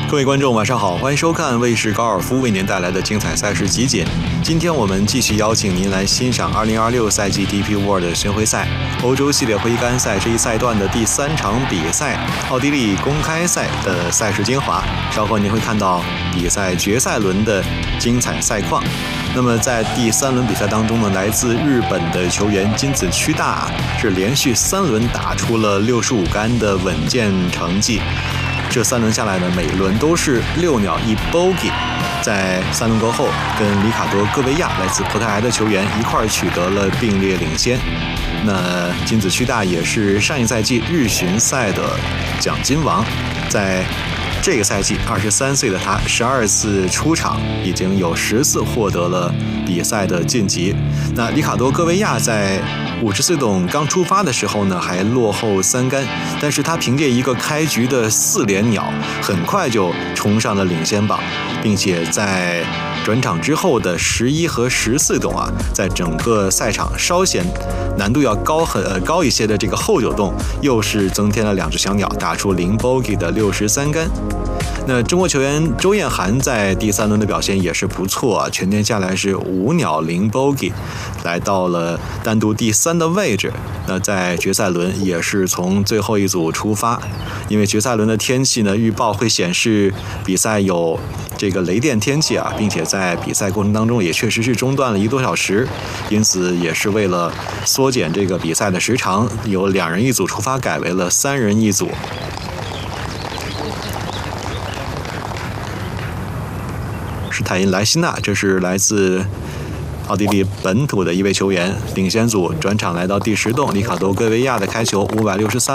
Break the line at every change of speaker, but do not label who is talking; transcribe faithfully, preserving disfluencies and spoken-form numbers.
各位观众，晚上好，欢迎收看卫视高尔夫为您带来的精彩赛事集锦。今天我们继续邀请您来欣赏二零二六赛季 D P World 巡回赛欧洲系列挥杆赛这一赛段的第三场比赛——奥地利公开赛的赛事精华。稍后您会看到比赛决赛轮的精彩赛况。那么在第三轮比赛当中呢，来自日本的球员金子屈大是连续三轮打出了六十五杆的稳健成绩。这三轮下来呢，每轮都是六鸟一 bogey。在三轮过后，跟里卡多·戈维亚来自葡萄牙的球员一块取得了并列领先。那金子屈大也是上一赛季日巡赛的奖金王，在这个赛季二十三岁的他，十二次出场，已经有十次获得了比赛的晋级。那里卡多·戈维亚在五十岁董刚出发的时候呢，还落后三杆，但是他凭借一个开局的四连鸟，很快就冲上了领先榜，并且在转场之后的十一和十四洞啊，在整个赛场稍显难度要高很呃高一些的这个后九洞，又是增添了两只小鸟，打出零 bogey 的六十三杆。那中国球员周艳涵在第三轮的表现也是不错啊，全天下来是五鸟零 bogey， 来到了单独第三的位置。那在决赛轮也是从最后一组出发，因为决赛轮的天气呢，预报会显示比赛有这个雷电天气啊，并且在比赛过程当中也确实是中断了一个多小时，因此也是为了缩减这个比赛的时长，由两人一组出发改为了三人一组。是泰因莱希纳，这是来自奥地利本土的一位球员。领先组转场来到第十洞，里卡多·戈维亚的开球五百六十三